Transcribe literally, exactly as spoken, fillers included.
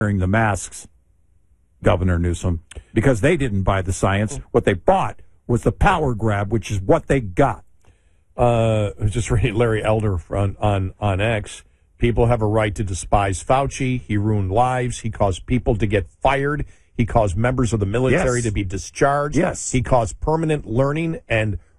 wearing the masks, Governor Newsom, because they didn't buy the science. What they bought was the power grab, which is what they got. Uh, just reading Larry Elder on, on, on X. People have a right to despise Fauci. He ruined lives. He caused people to get fired. He caused members of the military Yes. to be discharged. Yes. He caused permanent learning and